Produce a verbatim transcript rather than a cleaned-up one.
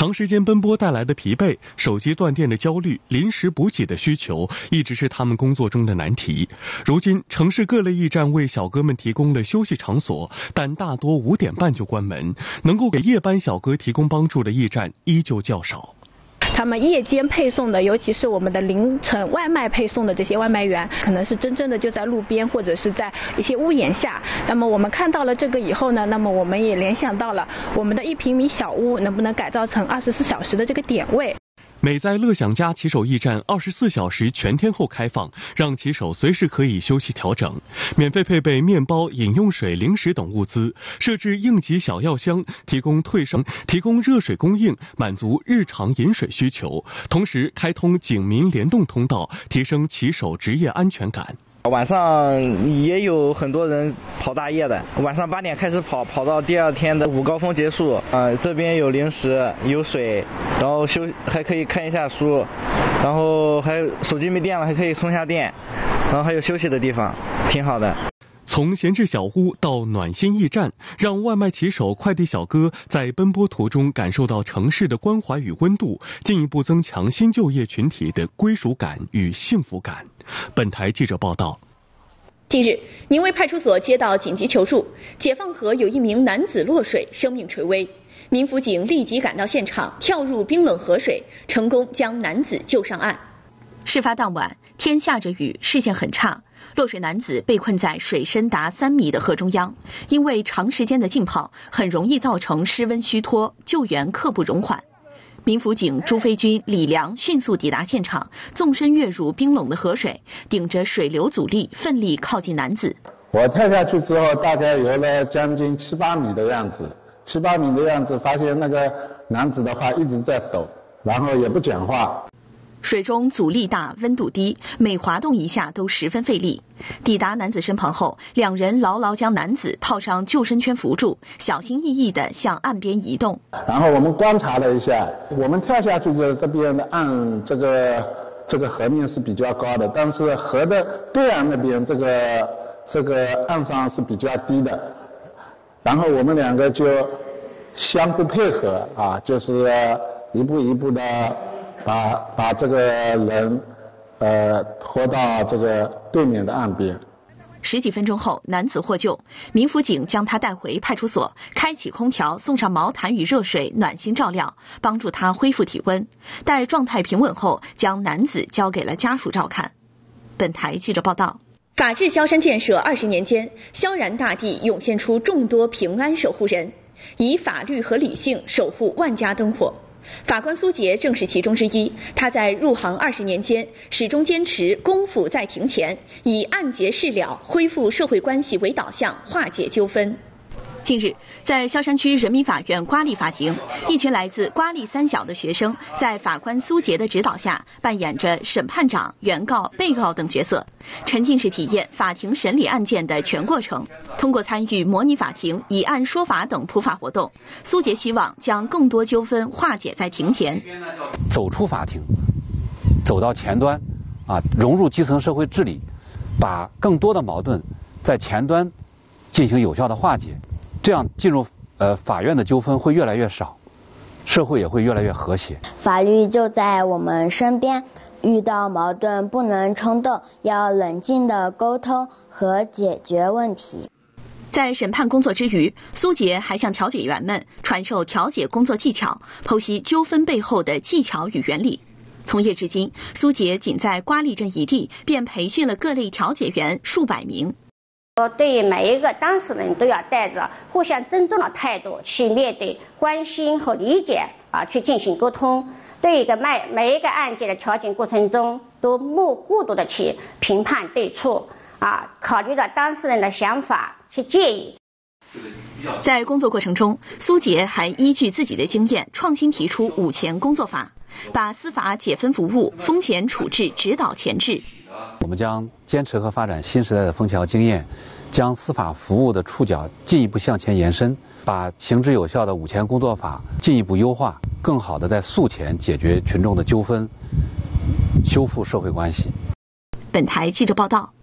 长时间奔波带来的疲惫、手机断电的焦虑、临时补给的需求，一直是他们工作中的难题。如今，城市各类驿站为小哥们提供了休息场所，但大多五点半就关门，能够给夜班小哥提供帮助的驿站依旧较少。 他们夜间配送的，尤其是我们的凌晨外卖配送的这些外卖员，可能是真正的就在路边或者是在一些屋檐下。那么我们看到了这个以后呢，那么我们也联想到了我们的一平米小屋能不能改造成二十四小时的这个点位。 美在乐享家骑手驿站二十四小时全天候开放，让骑手随时可以休息调整，免费配备面包、饮用水、零食等物资，设置应急小药箱，提供退烧、提供热水供应，满足日常饮水需求。同时开通警民联动通道，提升骑手职业安全感。 晚上也有很多人跑大夜的，晚上八点开始跑，跑到第二天的午高峰结束。啊、呃，这边有零食，有水，然后休还可以看一下书，然后还有手机没电了还可以充下电，然后还有休息的地方，挺好的。 从闲置小屋到暖心驿站，让外卖骑手、快递小哥在奔波途中感受到城市的关怀与温度，进一步增强新就业群体的归属感与幸福感。本台记者报道。 近日，宁卫派出所接到紧急求助，解放河有一名男子落水，生命垂危。民辅警立即赶到现场，跳入冰冷河水，成功将男子救上岸。事发当晚，天下着雨，视线很差。落水男子被困在水深达三米的河中央，因为长时间的浸泡，很容易造成失温虚脱，救援刻不容缓。民辅警朱飞军、李良迅速抵达现场，纵身跃入冰冷的河水，顶着水流阻力，奋力靠近男子。 我跳下去之后，大概游了将近七八米的样子，七八米的样子，发现那个男子的话一直在抖，然后也不讲话。 水中阻力大，温度低，每滑动一下都十分费力。抵达男子身旁后，两人牢牢将男子套上救生圈扶住，小心翼翼地向岸边移动。 然后我们观察了一下，我们跳下去的这边的岸，这个这个河面是比较高的，但是河的对岸那边这个这个岸上是比较低的。然后我们两个就相互配合啊，就是一步一步的。把把这个人呃拖到这个对面的岸边。 十几分钟后，男子获救，民辅警将他带回派出所，开启空调，送上毛毯与热水，暖心照料，帮助他恢复体温。待状态平稳后，将男子交给了家属照看。本台记者报道。法治萧山建设二十年间，萧然大地涌现出众多平安守护人，以法律和理性守护万家灯火。法官苏杰正是其中之一，他在入行二十年间，始终坚持功夫在庭前，以案结事了、恢复社会关系为导向，化解纠纷。近日，在萧山区人民法院瓜利法庭，一群来自瓜利三小的学生，在法官苏杰的指导下，扮演着审判长、原告、被告等角色，沉浸式体验法庭审理案件的全过程。通过参与模拟法庭、以案说法等普法活动，苏杰希望将更多纠纷化解在庭前， 走出法庭，走到前端，啊，融入基层社会治理，把更多的矛盾在前端进行有效的化解。这样进入呃法院的纠纷会越来越少，社会也会越来越和谐。 法律就在我们身边，遇到矛盾不能冲动，要冷静的沟通和解决问题。 在审判工作之余，苏杰还向调解员们传授调解工作技巧，剖析纠纷背后的技巧与原理。从业至今，苏杰仅在瓜利镇一地便培训了各类调解员数百名。 对每一个当事人都要带着互相尊重的态度去面对，关心和理解啊，去进行沟通。对一个每每一个案件的调解过程中，都莫过度的去评判对错啊，考虑到当事人的想法去建议。 在工作过程中，苏杰还依据自己的经验，创新提出五前工作法，把司法解分服务、风险处置指导前置。 我们将坚持和发展新时代的枫桥经验，将司法服务的触角进一步向前延伸，把行之有效的五前工作法进一步优化，更好地在诉前解决群众的纠纷，修复社会关系。 本台记者报道。